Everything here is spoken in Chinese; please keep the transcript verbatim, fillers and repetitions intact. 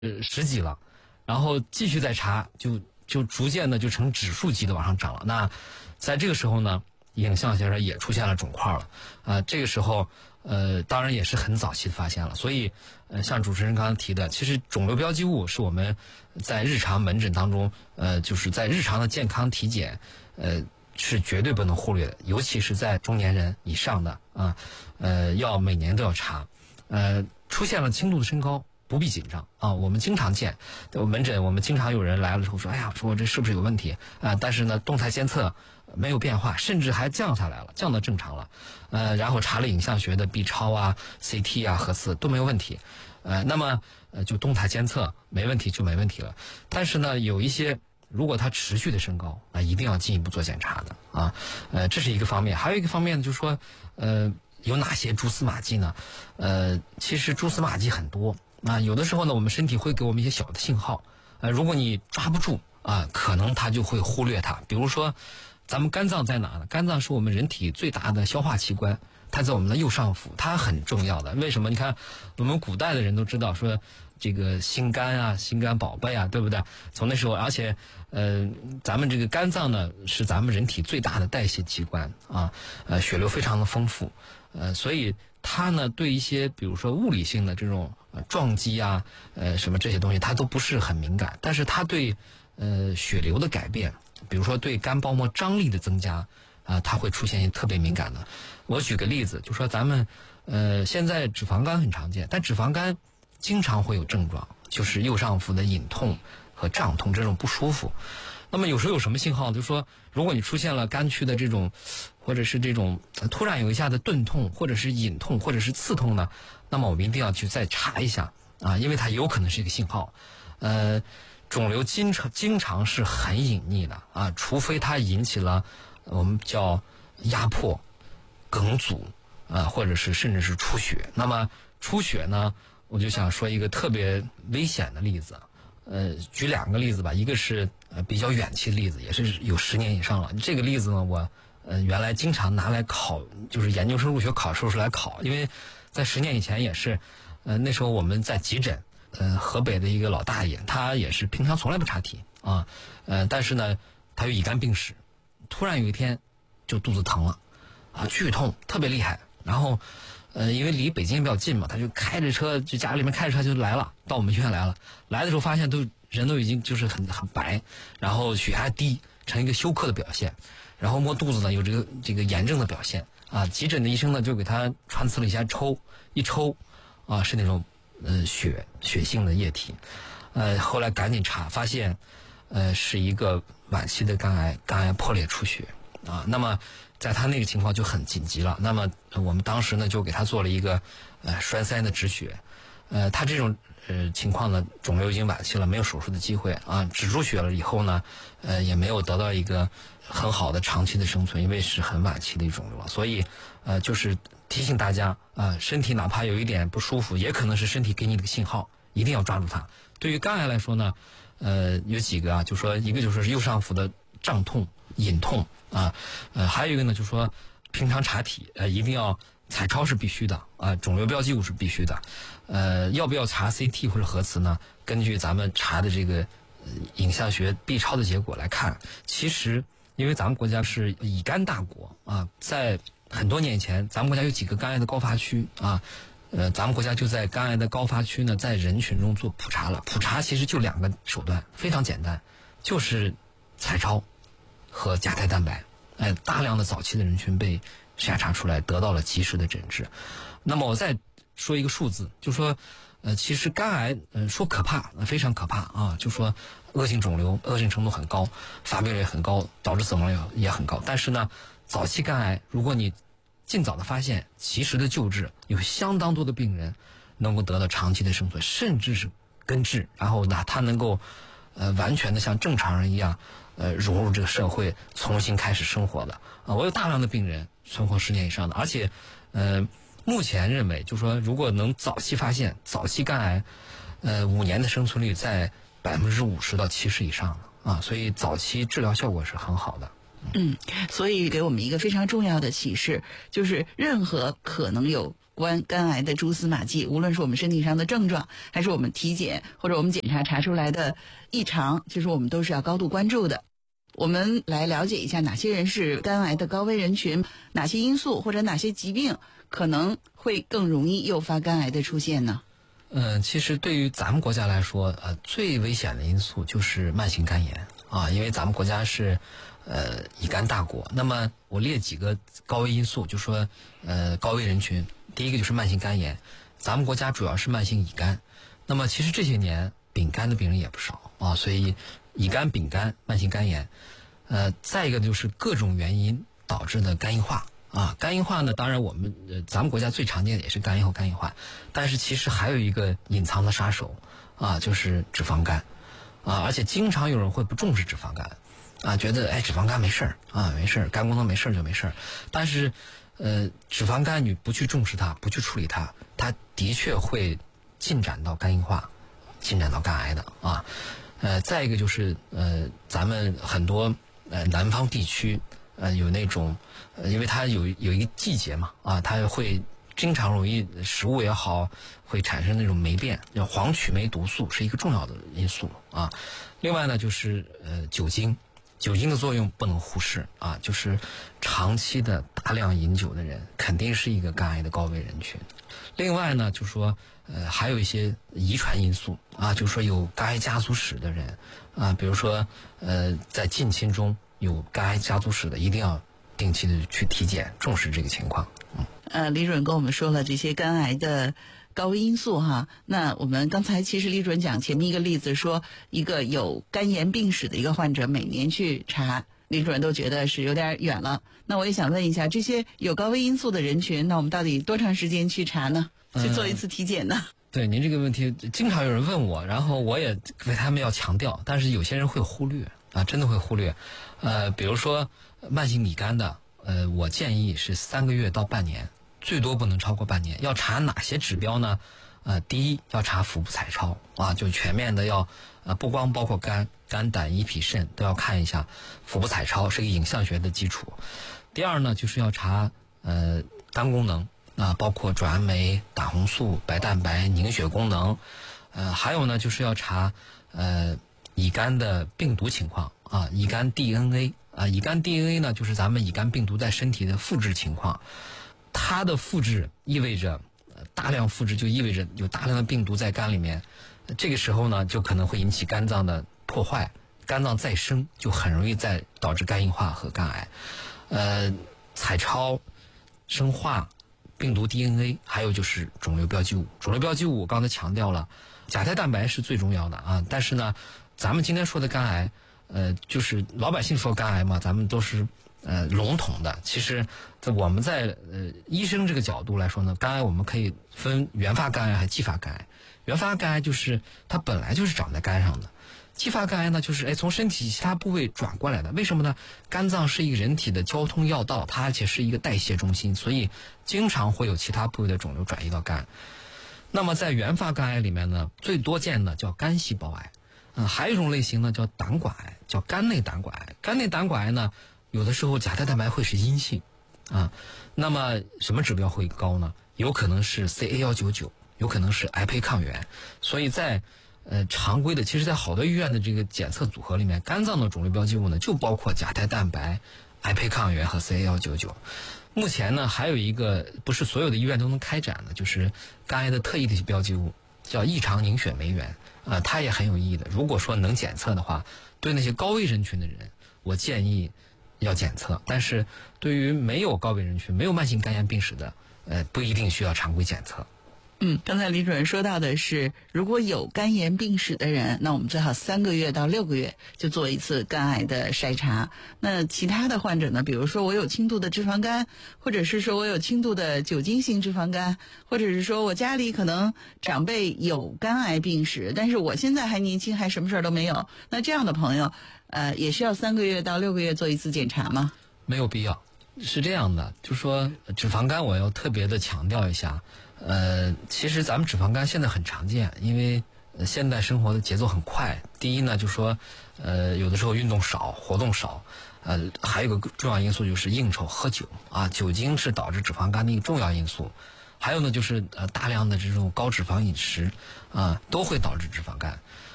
呃十几了，然后继续再查，就就逐渐的就成指数级的往上涨了。那在这个时候呢，影像学上也出现了肿块了，啊、呃，这个时候呃当然也是很早期的发现了。所以呃像主持人刚刚提的，其实肿瘤标记物是我们在日常门诊当中，呃就是在日常的健康体检，呃是绝对不能忽略的，尤其是在中年人以上的啊，呃要每年都要查，呃出现了轻度的升高。不必紧张啊，我们经常见，门诊我们经常有人来了之后说，哎呀，说我这是不是有问题啊？但是呢，动态监测没有变化，甚至还降下来了，降到正常了。呃，然后查了影像学的 B 超啊、C T 啊、核磁都没有问题。呃，那么呃就动态监测没问题就没问题了。但是呢，有一些如果它持续的升高啊，一定要进一步做检查的啊。呃，这是一个方面，还有一个方面呢，就是说，呃，有哪些蛛丝马迹呢？呃，其实蛛丝马迹很多。啊，有的时候呢，我们身体会给我们一些小的信号，呃，如果你抓不住啊，可能它就会忽略它。比如说，咱们肝脏在哪呢？肝脏是我们人体最大的消化器官，它在我们的右上腹，它很重要的。为什么？你看，我们古代的人都知道说，这个心肝啊，心肝宝贝啊，对不对？从那时候，而且呃，咱们这个肝脏呢，是咱们人体最大的代谢器官啊，呃，血流非常的丰富，呃，所以它呢，对一些比如说物理性的这种呃撞击啊，呃什么这些东西，它都不是很敏感。但是它对呃血流的改变，比如说对肝包膜张力的增加啊、呃，它会出现特别敏感的。我举个例子，就说咱们呃现在脂肪肝很常见，但脂肪肝经常会有症状，就是右上腹的隐痛和胀痛这种不舒服。那么有时候有什么信号？就是说，如果你出现了肝区的这种，或者是这种突然有一下的钝痛，或者是隐痛，或者是刺痛呢，那么我们一定要去再查一下啊，因为它有可能是一个信号。呃，肿瘤经常经常是很隐匿的啊，除非它引起了我们叫压迫、梗阻啊，或者是甚至是出血。那么出血呢，我就想说一个特别危险的例子。呃，举两个例子吧，一个是呃比较远期的例子，也是有十年以上了。这个例子呢，我呃原来经常拿来考，就是研究生入学考试时来考，因为在十年以前也是，呃那时候我们在急诊，呃河北的一个老大爷，他也是平常从来不查体啊，呃但是呢他有乙肝病史，突然有一天就肚子疼了，啊剧痛特别厉害，然后。呃，因为离北京也比较近嘛，他就开着车，就家里面开着车就来了，到我们医院来了。来的时候发现都人都已经就是很很白，然后血压低，成一个休克的表现。然后摸肚子呢有这个这个炎症的表现啊。急诊的医生呢就给他穿刺了一下抽，一抽啊是那种呃血血性的液体，呃后来赶紧查发现，呃是一个晚期的肝癌，肝癌破裂出血啊。那么。在他那个情况就很紧急了，那么我们当时呢就给他做了一个呃栓塞的止血，呃他这种呃情况呢肿瘤已经晚期了，没有手术的机会啊，止住血了以后呢，呃也没有得到一个很好的长期的生存，因为是很晚期的一种肿瘤了，所以呃就是提醒大家啊、呃，身体哪怕有一点不舒服，也可能是身体给你的信号，一定要抓住它。对于肝癌来说呢，呃有几个啊，就说一个就是右上腹的胀痛、隐痛。啊，呃，还有一个呢，就是说，平常查体，呃，一定要彩超是必须的啊，肿瘤标记物是必须的，呃，要不要查 C T 或者核磁呢？根据咱们查的这个、呃、影像学 B 超的结果来看，其实因为咱们国家是乙肝大国啊，在很多年前，咱们国家有几个肝癌的高发区啊，呃，咱们国家就在肝癌的高发区呢，在人群中做普查了。普查其实就两个手段，非常简单，就是彩超。和甲胎蛋白，哎，大量的早期的人群被筛查出来，得到了及时的诊治。那么我再说一个数字，就说，呃，其实肝癌，呃，说可怕，非常可怕啊，就说恶性肿瘤恶性程度很高，发病率很高，导致死亡率也很高。但是呢，早期肝癌，如果你尽早的发现，及时的救治，有相当多的病人能够得到长期的生存，甚至是根治，然后呢，他能够，呃，完全的像正常人一样。呃，融入这个社会，重新开始生活的啊！我有大量的病人存活十年以上的，而且，呃，目前认为，就说如果能早期发现，早期肝癌，呃，五年的生存率在百分之五十到七十以上的啊，所以早期治疗效果是很好的。 嗯，所以给我们一个非常重要的启示，就是任何可能有关肝癌的蛛丝马迹，无论是我们身体上的症状，还是我们体检或者我们检查查出来的异常，其实我们都是要高度关注的。我们来了解一下哪些人是肝癌的高危人群，哪些因素或者哪些疾病可能会更容易诱发肝癌的出现呢？ 嗯，其实对于咱们国家来说，呃，最危险的因素就是慢性肝炎啊，因为咱们国家是呃乙肝大国。那么我列几个高危因素，就说呃高危人群，第一个就是慢性肝炎，咱们国家主要是慢性乙肝，那么其实这些年丙肝的病人也不少啊，所以乙肝、丙肝、慢性肝炎，呃，再一个就是各种原因导致的肝硬化。啊，肝硬化呢，当然我们呃咱们国家最常见的也是肝炎和肝硬化，但是其实还有一个隐藏的杀手啊，就是脂肪肝啊，而且经常有人会不重视脂肪肝啊，觉得哎脂肪肝没事儿啊，没事儿，肝功能没事儿就没事儿，但是呃脂肪肝你不去重视它，不去处理它，它的确会进展到肝硬化，进展到肝癌的啊。呃，再一个就是呃咱们很多呃南方地区。呃，有那种，呃，因为它有有一个季节嘛，啊，它会经常容易食物也好，会产生那种霉变，叫黄曲霉毒素是一个重要的因素啊。另外呢，就是呃酒精，酒精的作用不能忽视啊，就是长期的大量饮酒的人，肯定是一个肝癌的高危人群。另外呢，就说呃还有一些遗传因素啊，就是说有肝癌家族史的人啊，比如说呃在近亲中。有肝癌家族史的，一定要定期的去体检，重视这个情况。嗯， 呃，李主任跟我们说了这些肝癌的高危因素哈。那我们刚才其实李主任讲前面一个例子，说一个有肝炎病史的一个患者每年去查，李主任都觉得是有点远了。那我也想问一下，这些有高危因素的人群，那我们到底多长时间去查呢？去做一次体检呢？嗯对您这个问题，经常有人问我，然后我也为他们要强调，但是有些人会忽略啊，真的会忽略。呃，比如说慢性乙肝的，呃，我建议是三个月到半年，最多不能超过半年。要查哪些指标呢？呃，第一要查腹部彩超啊，就全面的要，呃，不光包括肝、肝胆、胰脾肾都要看一下，腹部彩超是一个影像学的基础。第二呢，就是要查呃肝功能。啊，包括转氨酶、胆红素、白蛋白、凝血功能，呃，还有呢，就是要查呃乙肝的病毒情况啊，乙肝 D N A 啊，乙肝 D N A 呢，就是咱们乙肝病毒在身体的复制情况，它的复制意味着、呃、大量复制，就意味着有大量的病毒在肝里面，这个时候呢，就可能会引起肝脏的破坏，肝脏再生就很容易再导致肝硬化和肝癌，呃，彩超、生化。病毒 D N A， 还有就是肿瘤标记物。肿瘤标记物我刚才强调了，甲胎蛋白是最重要的啊。但是呢，咱们今天说的肝癌，呃，就是老百姓说肝癌嘛，咱们都是呃笼统的。其实，在我们在呃医生这个角度来说呢，肝癌我们可以分原发肝癌还是继发肝癌。原发肝癌就是它本来就是长在肝上的。继发肝癌呢，就是哎从身体其他部位转过来的。为什么呢？肝脏是一个人体的交通要道，它而且是一个代谢中心，所以经常会有其他部位的肿瘤转移到肝。那么在原发肝癌里面呢，最多见的叫肝细胞癌，嗯、呃，还有一种类型呢叫胆管癌，叫肝内胆管癌。肝内胆管癌呢，有的时候甲胎蛋白会是阴性，啊，那么什么指标会高呢？有可能是 C A 一九九，有可能是癌胚抗原，所以在呃，常规的，其实在好多医院的这个检测组合里面，肝脏的肿瘤标记物呢，就包括甲胎蛋白、癌胚抗原和 C A 一九九。目前呢，还有一个不是所有的医院都能开展的，就是肝癌的特异的标记物，叫异常凝血酶原啊、呃，它也很有意义的。如果说能检测的话，对那些高危人群的人，我建议要检测。但是对于没有高危人群、没有慢性肝炎病史的，呃，不一定需要常规检测。 嗯，刚才李主任说到的是，如果有肝炎病史的人，那我们最好三个月到六个月就做一次肝癌的筛查。那其他的患者呢，比如说我有轻度的脂肪肝，或者是说我有轻度的酒精性脂肪肝，或者是说我家里可能长辈有肝癌病史，但是我现在还年轻，还什么事儿都没有。那这样的朋友，呃，也需要三个月到六个月做一次检查吗？ 没有必要。是这样的，就说脂肪肝，我要特别的强调一下。呃，其实咱们脂肪肝现在很常见，因为、呃、现代生活的节奏很快。第一呢，就说呃有的时候运动少，活动少，呃还有个重要因素就是应酬喝酒啊，酒精是导致脂肪肝的一个重要因素。 还有呢就是呃大量的这种高脂肪饮食啊、都会导致脂肪肝。